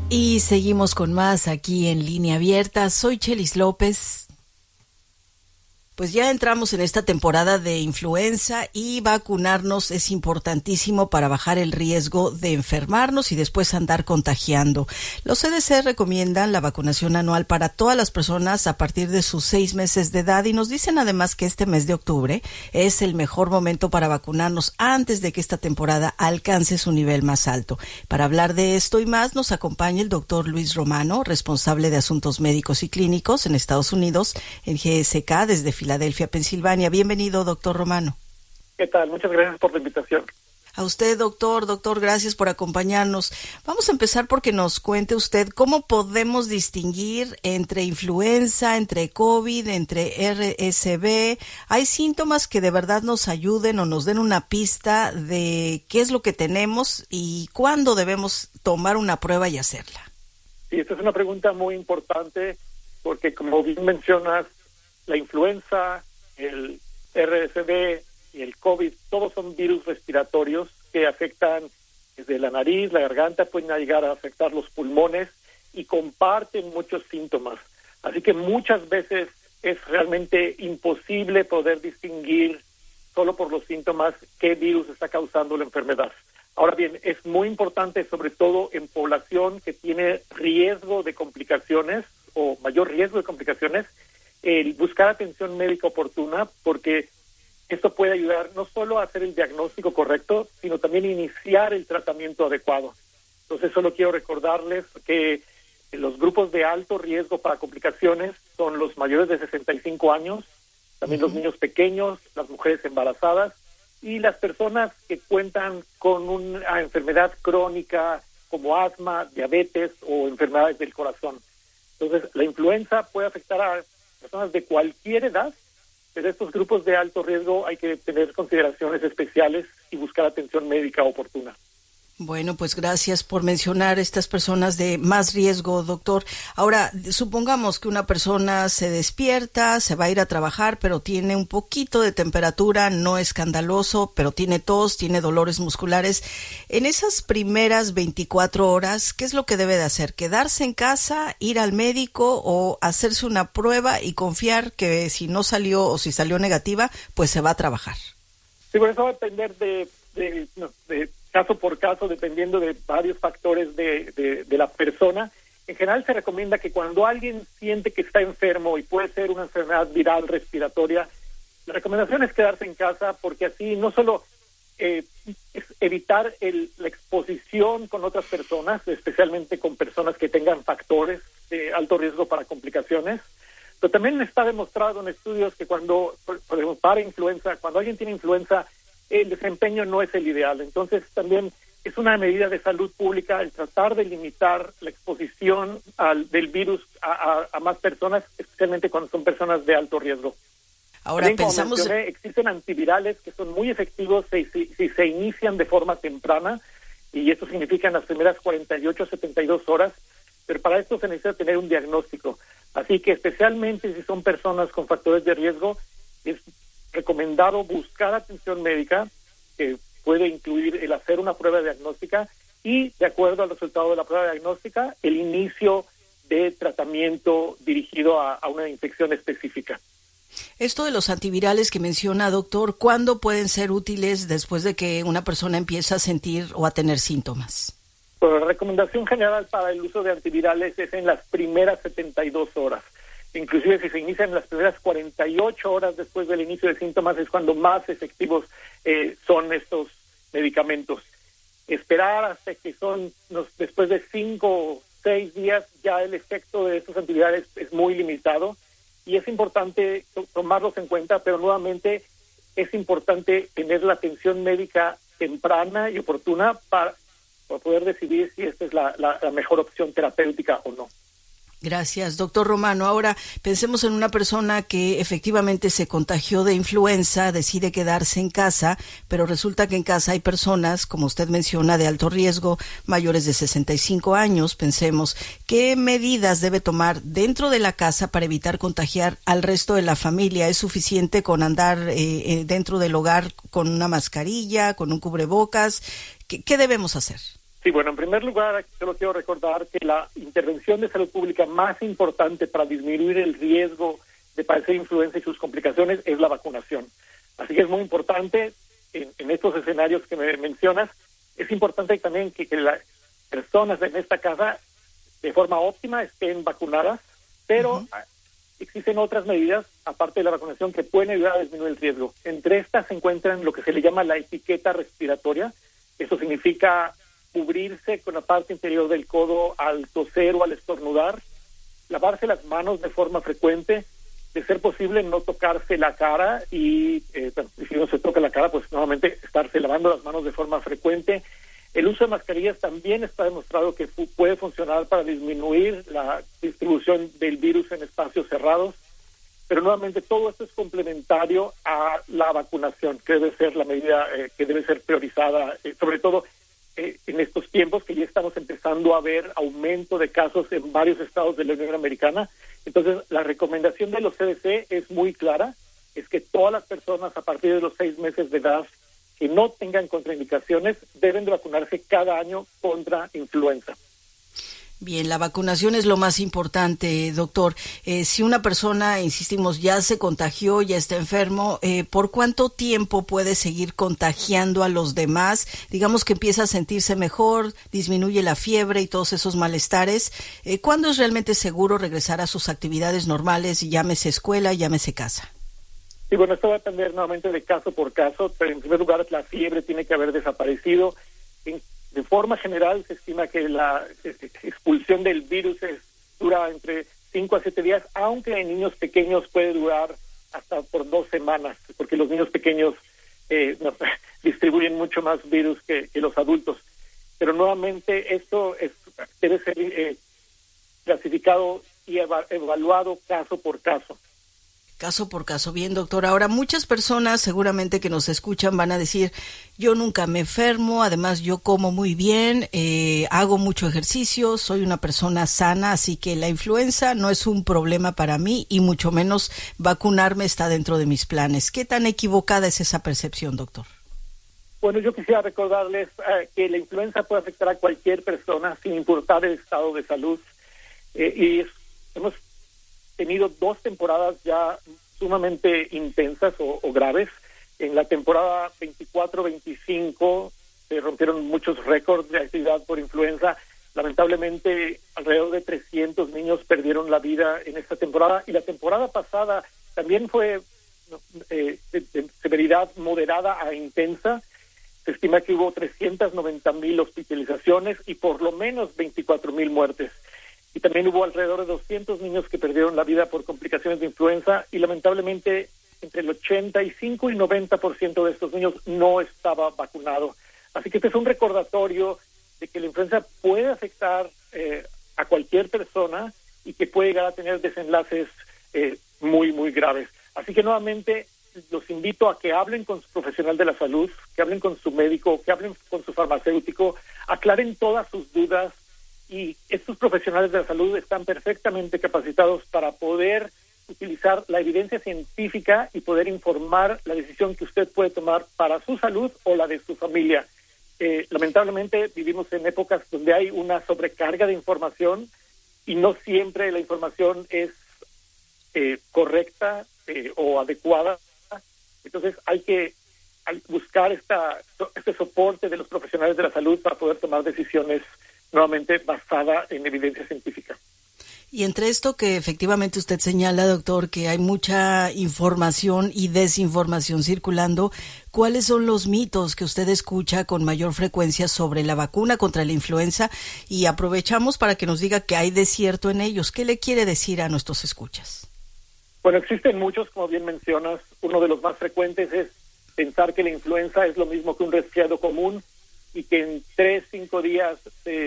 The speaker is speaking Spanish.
Y seguimos con más aquí en Línea Abierta. Soy Chelis López. Pues ya entramos en esta temporada de influenza y vacunarnos es importantísimo para bajar el riesgo de enfermarnos y después andar contagiando. Los CDC recomiendan la vacunación anual para todas las personas a partir de sus 6 meses de edad y nos dicen además que este mes de octubre es el mejor momento para vacunarnos antes de que esta temporada alcance su nivel más alto. Para hablar de esto y más nos acompaña el doctor Luis Romano, responsable de Asuntos Médicos y Clínicos en Estados Unidos en GSK desde Filadelfia, Pensilvania. Bienvenido, doctor Romano. ¿Qué tal? Muchas gracias por la invitación. A usted, doctor, gracias por acompañarnos. Vamos a empezar porque nos cuente usted cómo podemos distinguir entre influenza, entre COVID, entre RSV. ¿Hay síntomas que de verdad nos ayuden o nos den una pista de qué es lo que tenemos y cuándo debemos tomar una prueba y hacerla? Sí, esta es una pregunta muy importante porque, como bien mencionas, la influenza, el RSV y el COVID, todos son virus respiratorios que afectan desde la nariz, la garganta, pueden llegar a afectar los pulmones y comparten muchos síntomas. Así que muchas veces es realmente imposible poder distinguir solo por los síntomas qué virus está causando la enfermedad. Ahora bien, es muy importante, sobre todo en población que tiene riesgo de complicaciones o mayor riesgo de complicaciones, el buscar atención médica oportuna, porque esto puede ayudar no solo a hacer el diagnóstico correcto, sino también iniciar el tratamiento adecuado. Entonces, solo quiero recordarles que los grupos de alto riesgo para complicaciones son los mayores de 65 años, también los niños pequeños, las mujeres embarazadas y las personas que cuentan con una enfermedad crónica como asma, diabetes o enfermedades del corazón. Entonces, la influenza puede afectar a personas de cualquier edad, pero estos grupos de alto riesgo hay que tener consideraciones especiales y buscar atención médica oportuna. Bueno, pues gracias por mencionar estas personas de más riesgo, doctor. Ahora, supongamos que una persona se despierta, se va a ir a trabajar, pero tiene un poquito de temperatura, no escandaloso, pero tiene tos, tiene dolores musculares. En esas primeras 24 horas, ¿qué es lo que debe de hacer? ¿Quedarse en casa, ir al médico o hacerse una prueba y confiar que si no salió o si salió negativa, pues se va a trabajar? Sí, bueno, eso va a depender de caso por caso, dependiendo de varios factores de la persona. En general se recomienda que cuando alguien siente que está enfermo y puede ser una enfermedad viral respiratoria, la recomendación es quedarse en casa, porque así no solo es evitar la exposición con otras personas, especialmente con personas que tengan factores de alto riesgo para complicaciones, pero también está demostrado en estudios que cuando, por ejemplo, para influenza, cuando alguien tiene influenza, el desempeño no es el ideal. Entonces también es una medida de salud pública el tratar de limitar la exposición del virus a más personas, especialmente cuando son personas de alto riesgo. Ahora también, pensamos... como mencioné, existen antivirales que son muy efectivos si se inician de forma temprana, y esto significa en las primeras 48 a 72 horas, pero para esto se necesita tener un diagnóstico. Así que especialmente si son personas con factores de riesgo, es recomendado buscar atención médica, que puede incluir el hacer una prueba diagnóstica y, de acuerdo al resultado de la prueba diagnóstica, el inicio de tratamiento dirigido a una infección específica. Esto de los antivirales que menciona, doctor, ¿cuándo pueden ser útiles después de que una persona empieza a sentir o a tener síntomas? Pues la recomendación general para el uso de antivirales es en las primeras 72 horas. Inclusive si se inician en las primeras 48 horas después del inicio de síntomas es cuando más efectivos son estos medicamentos. Esperar hasta que después de 5 o 6 días ya el efecto de estos antivirales es muy limitado y es importante tomarlos en cuenta, pero nuevamente es importante tener la atención médica temprana y oportuna para poder decidir si esta es la mejor opción terapéutica o no. Gracias, doctor Romano. Ahora pensemos en una persona que efectivamente se contagió de influenza, decide quedarse en casa, pero resulta que en casa hay personas, como usted menciona, de alto riesgo, mayores de 65 años. Pensemos, ¿qué medidas debe tomar dentro de la casa para evitar contagiar al resto de la familia? ¿Es suficiente con andar dentro del hogar con una mascarilla, con un cubrebocas? ¿Qué debemos hacer? Sí, bueno, en primer lugar, solo quiero recordar que la intervención de salud pública más importante para disminuir el riesgo de padecer influenza y sus complicaciones es la vacunación. Así que es muy importante, en estos escenarios que me mencionas, es importante también que las personas en esta casa de forma óptima estén vacunadas, pero existen otras medidas, aparte de la vacunación, que pueden ayudar a disminuir el riesgo. Entre estas se encuentran lo que se le llama la etiqueta respiratoria. Eso significa cubrirse con la parte interior del codo al toser o al estornudar, lavarse las manos de forma frecuente, de ser posible no tocarse la cara y si no se toca la cara, pues nuevamente estarse lavando las manos de forma frecuente. El uso de mascarillas también está demostrado que puede funcionar para disminuir la distribución del virus en espacios cerrados, pero nuevamente todo esto es complementario a la vacunación, que debe ser la medida que debe ser priorizada, sobre todo en estos tiempos que ya estamos empezando a ver aumento de casos en varios estados de la Unión Americana. Entonces, la recomendación de los CDC es muy clara, es que todas las personas a partir de los 6 meses de edad que no tengan contraindicaciones deben de vacunarse cada año contra influenza. Bien, la vacunación es lo más importante, doctor. Si una persona, insistimos, ya se contagió, ya está enfermo, ¿por cuánto tiempo puede seguir contagiando a los demás? Digamos que empieza a sentirse mejor, disminuye la fiebre y todos esos malestares. ¿Cuándo es realmente seguro regresar a sus actividades normales, llámese escuela, llámese casa? Sí, bueno, esto va a depender nuevamente de caso por caso, pero en primer lugar la fiebre tiene que haber desaparecido. De forma general se estima que la expulsión del virus dura entre 5 a 7 días, aunque en niños pequeños puede durar hasta por 2 semanas, porque los niños pequeños distribuyen mucho más virus que los adultos. Pero nuevamente esto debe ser clasificado y evaluado caso por caso. Caso por caso. Bien, doctor. Ahora, muchas personas seguramente que nos escuchan van a decir, yo nunca me enfermo, además yo como muy bien, hago mucho ejercicio, soy una persona sana, así que la influenza no es un problema para mí y mucho menos vacunarme está dentro de mis planes. ¿Qué tan equivocada es esa percepción, doctor? Bueno, yo quisiera recordarles que la influenza puede afectar a cualquier persona sin importar el estado de salud. Hemos tenido 2 temporadas ya sumamente intensas o graves. En la temporada 24-25 se rompieron muchos récords de actividad por influenza. Lamentablemente, alrededor de 300 niños perdieron la vida en esta temporada. Y la temporada pasada también fue de severidad moderada a intensa. Se estima que hubo 390,000 hospitalizaciones y por lo menos 24,000 muertes. Y también hubo alrededor de 200 niños que perdieron la vida por complicaciones de influenza y lamentablemente entre el 85 y 90% de estos niños no estaba vacunado. Así que este es un recordatorio de que la influenza puede afectar a cualquier persona y que puede llegar a tener desenlaces muy, muy graves. Así que nuevamente los invito a que hablen con su profesional de la salud, que hablen con su médico, que hablen con su farmacéutico, aclaren todas sus dudas. Y estos profesionales de la salud están perfectamente capacitados para poder utilizar la evidencia científica y poder informar la decisión que usted puede tomar para su salud o la de su familia. Lamentablemente vivimos en épocas donde hay una sobrecarga de información y no siempre la información es correcta o adecuada. Entonces hay que buscar este soporte de los profesionales de la salud para poder tomar decisiones nuevamente basada en evidencia científica. Y entre esto que efectivamente usted señala, doctor, que hay mucha información y desinformación circulando, ¿cuáles son los mitos que usted escucha con mayor frecuencia sobre la vacuna contra la influenza? Y aprovechamos para que nos diga qué hay de cierto en ellos. ¿Qué le quiere decir a nuestros escuchas? Bueno, existen muchos, como bien mencionas. Uno de los más frecuentes es pensar que la influenza es lo mismo que un resfriado común y que en 3-5 días se